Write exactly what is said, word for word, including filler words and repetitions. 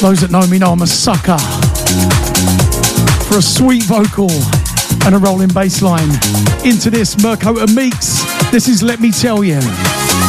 Those that know me know I'm a sucker for a sweet vocal and a rolling bass line. Into this, Mirko and Meeks. This is Let Me Tell You.